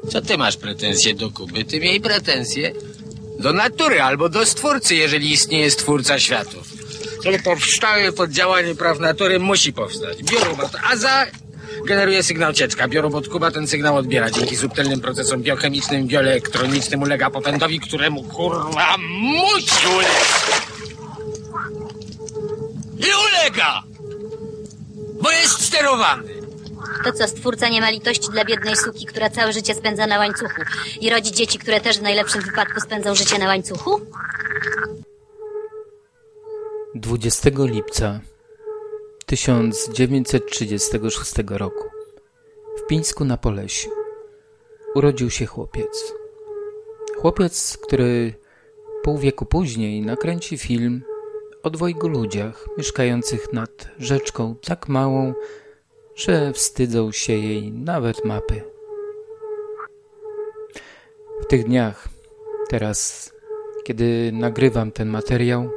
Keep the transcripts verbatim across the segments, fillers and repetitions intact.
Co ty masz pretensje do Kuby? Ty miej pretensje do natury albo do Stwórcy, jeżeli istnieje Stwórca światów. Kiedy powstaje pod działaniem praw natury, musi powstać. Biorobot Aza generuje sygnał Ciecka. Biorobot Kuba ten sygnał odbiera. Dzięki subtelnym procesom biochemicznym, bioelektronicznym ulega popędowi, któremu kurwa musi ulegać. I ulega! Bo jest sterowany. To co, Stwórca nie ma litości dla biednej suki, która całe życie spędza na łańcuchu i rodzi dzieci, które też w najlepszym wypadku spędzą życie na łańcuchu? dwudziestego lipca tysiąc dziewięćset trzydziestego szóstego roku w Pińsku na Polesiu urodził się chłopiec. Chłopiec, który pół wieku później nakręci film o dwojgu ludziach mieszkających nad rzeczką tak małą, że wstydzą się jej nawet mapy. W tych dniach, teraz, kiedy nagrywam ten materiał,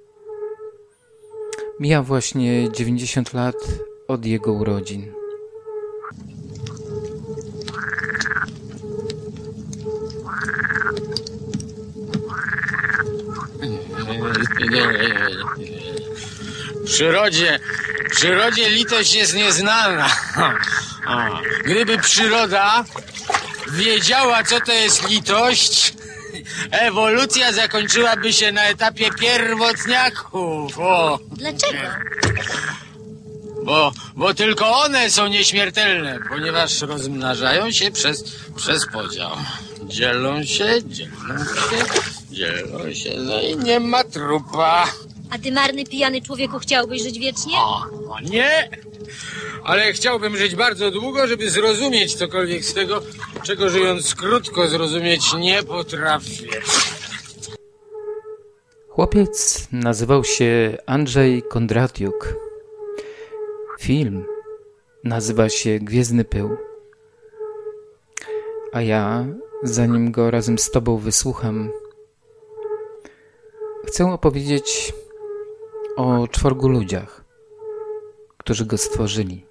mija właśnie dziewięćdziesiąt lat od jego urodzin. W przyrodzie, w przyrodzie litość jest nieznana. Gdyby przyroda wiedziała, co to jest litość, ewolucja zakończyłaby się na etapie pierwotniaków. O. Dlaczego? Bo, bo tylko one są nieśmiertelne, ponieważ rozmnażają się przez, przez podział. Dzielą się, dzielą się, dzielą się, no i nie ma trupa. A ty, marny, pijany człowieku, chciałbyś żyć wiecznie? O, o nie! Ale chciałbym żyć bardzo długo, żeby zrozumieć cokolwiek z tego, czego żyjąc krótko zrozumieć nie potrafię. Chłopiec nazywał się Andrzej Kondratiuk. Film nazywa się Gwiezdny Pył. A ja, zanim go razem z tobą wysłucham, chcę opowiedzieć o czworgu ludziach, którzy go stworzyli.